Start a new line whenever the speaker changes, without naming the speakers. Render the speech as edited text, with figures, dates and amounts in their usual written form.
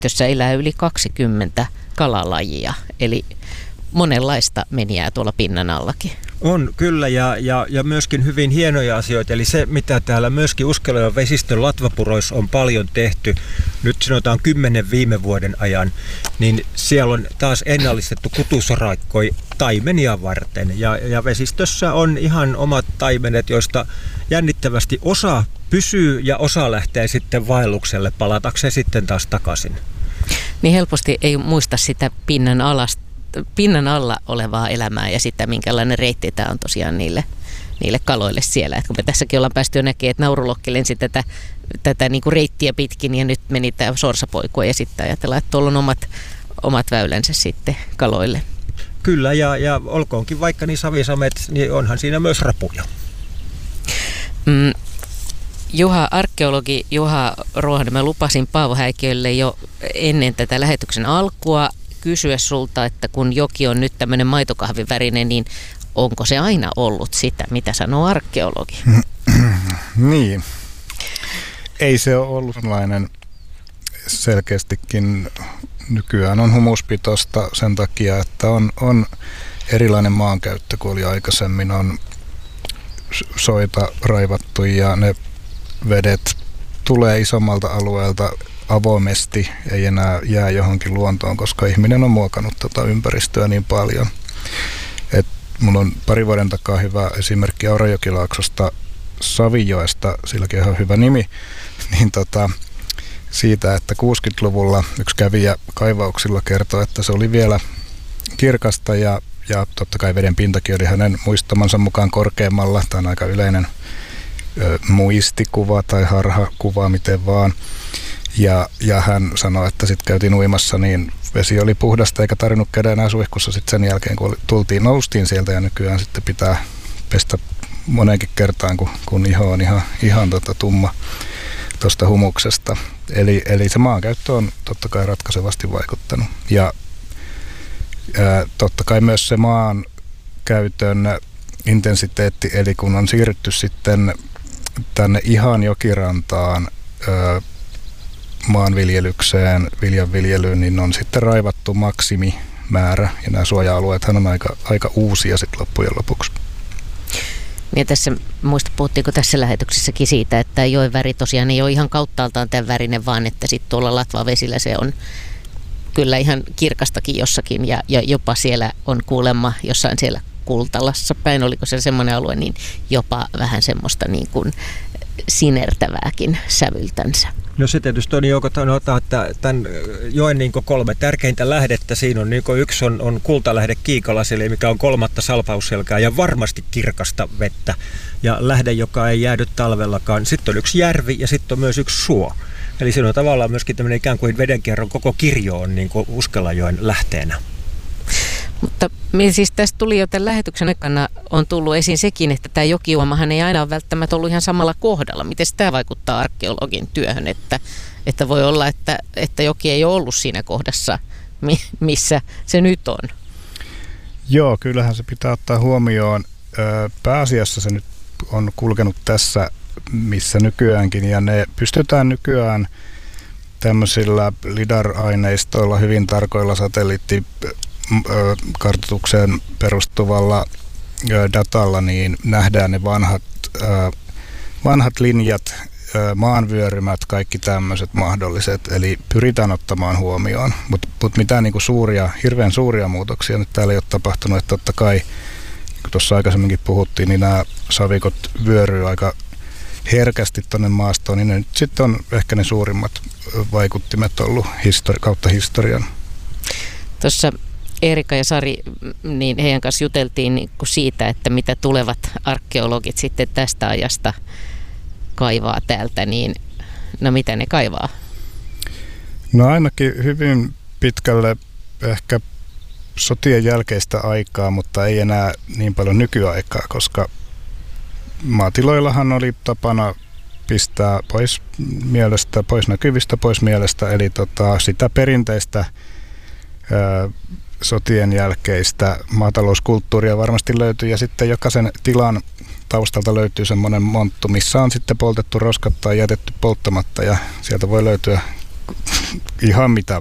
jossa elää yli 20 kalalajia, eli monenlaista menijää tuolla pinnan allakin.
On kyllä ja myöskin hyvin hienoja asioita, eli se mitä täällä myöskin Uskalion vesistön latvapuroissa on paljon tehty, nyt sanotaan 10 viime vuoden ajan, niin siellä on taas ennallistettu kutusoraikkoja taimenia varten ja vesistössä on ihan omat taimenet, joista jännittävästi osa pysyy ja osa lähtee sitten vaellukselle palatakseen sitten taas takaisin.
Niin helposti ei muista sitä pinnan alla olevaa elämää ja sitä, minkälainen reitti tämä on tosiaan niille kaloille siellä. Et kun me tässäkin ollaan päästy jo näkemään, että naurulokki lensi tätä niin kuin reittiä pitkin ja nyt meni tämä sorsapoikue ja sitten ajatellaan, että tuolla on omat väylänsä sitten kaloille.
Kyllä ja olkoonkin vaikka niin savisamet, niin onhan siinä myös rapuja.
Arkeologi Juha Ruohonen, mä lupasin Paavo Häikiölle jo ennen tätä lähetyksen alkua kysyä sulta, että kun joki on nyt tämmöinen maitokahvin värinen, niin onko se aina ollut sitä, mitä sanoo arkeologi?
Niin. Ei se ole ollut sellainen selkeästikin. Nykyään on humuspitoista sen takia, että on erilainen maankäyttö kuin oli aikaisemmin. On soita raivattu ja ne vedet tulee isommalta alueelta avoimesti, ei enää jää johonkin luontoon, koska ihminen on muokannut tätä ympäristöä niin paljon. Mulla on pari vuoden takaa hyvä esimerkki Aurajokilaaksosta Savijoesta, silläkin on ihan hyvä nimi, niin siitä, että 60-luvulla yksi kävijä kaivauksilla kertoi, että se oli vielä kirkasta ja totta kai veden pintakin oli hänen muistamansa mukaan korkeammalla. Tämä on aika yleinen muistikuva tai harhakuva, miten vaan. Ja hän sanoi, että sitten käytiin uimassa, niin vesi oli puhdasta eikä tarvinnut käydä enää suihkussa sitten sen jälkeen, kun noustiin sieltä ja nykyään sitten pitää pestä moneenkin kertaan, kun iho on ihan tumma tuosta humuksesta. Eli se maankäyttö on totta kai ratkaisevasti vaikuttanut. Ja totta kai myös se maankäytön intensiteetti, eli kun on siirrytty sitten tänne ihan jokirantaan maanviljelykseen, viljanviljelyyn, niin on sitten raivattu maksimimäärä, ja nämä suoja-alueethan on aika uusia sitten loppujen lopuksi.
Niin tässä, puhuttiinko tässä lähetyksessäkin siitä, että joen väri tosiaan ei ole ihan kauttaaltaan tämän värinen, vaan että sitten tuolla latvavesillä se on kyllä ihan kirkastakin jossakin, ja jopa siellä on kuulemma jossain siellä Kultalassa päin, oliko se semmoinen alue, niin jopa vähän semmoista niin kuin sinertävääkin sävyltänsä.
No se tietysti on ottaa, että tämän joen niin 3 tärkeintä lähdettä, siinä on niin yksi on kultalähde Kiikalaselle, mikä on 3. salpausselkää ja varmasti kirkasta vettä ja lähde, joka ei jäädy talvellakaan. Sitten on yksi järvi ja sitten on myös yksi suo. Eli siinä on tavallaan myöskin tämmöinen ikään kuin vedenkierron koko kirjo on niin Uskalajoen lähteenä.
Mutta siis tästä tuli jo tämän lähetyksen aikana on tullut esiin sekin, että tämä jokijuomahan ei aina ole välttämättä ollut ihan samalla kohdalla. Miten tämä vaikuttaa arkeologin työhön, että voi olla, että joki ei ole ollut siinä kohdassa, missä se nyt on?
Joo, kyllähän se pitää ottaa huomioon. Pääasiassa se nyt on kulkenut tässä, missä nykyäänkin, ja ne pystytään nykyään tämmöisillä LIDAR-aineistoilla, hyvin tarkoilla satelliittikartoitukseen perustuvalla datalla, niin nähdään ne vanhat linjat, maanvyörymät, kaikki tämmöiset mahdolliset, eli pyritään ottamaan huomioon, mutta mitään niinku hirveän suuria muutoksia nyt täällä ei ole tapahtunut, että totta kai, kun tuossa aikaisemminkin puhuttiin, niin nämä savikot vyöryy aika herkästi tuonne maastoon, niin ne nyt sitten on ehkä ne suurimmat vaikuttimet ollut kautta historian.
Tuossa Eerikka ja Sari, niin heidän kanssa juteltiin niin siitä, että mitä tulevat arkeologit sitten tästä ajasta kaivaa täältä, niin no mitä ne kaivaa? No
ainakin hyvin pitkälle ehkä sotien jälkeistä aikaa, mutta ei enää niin paljon nykyaikaa, koska maatiloillahan oli tapana pistää pois näkyvistä, pois mielestä, eli sitä perinteistä sotien jälkeistä maatalouskulttuuria varmasti löytyy, ja sitten jokaisen tilan taustalta löytyy semmoinen monttu, missä on sitten poltettu roskat tai jätetty polttamatta, ja sieltä voi löytyä ihan mitä